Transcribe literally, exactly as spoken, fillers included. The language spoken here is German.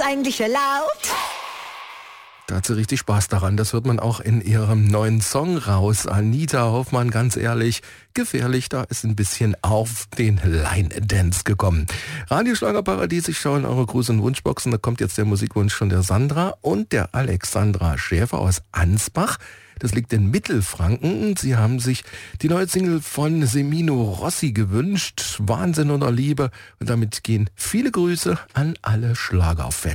eigentlich erlaubt? Da hat sie richtig Spaß daran. Das hört man auch in ihrem neuen Song raus. Anita Hoffmann, ganz ehrlich, gefährlich. Da ist ein bisschen auf den Line-Dance gekommen. Radioschlagerparadies, ich schaue in eure Gruß- und Wunschboxen. Da kommt jetzt der Musikwunsch von der Sandra und der Alexandra Schäfer aus Ansbach. Das liegt in Mittelfranken. Sie haben sich die neue Single von Semino Rossi gewünscht. Wahnsinn oder Liebe. Und damit gehen viele Grüße an alle Schlagerfans.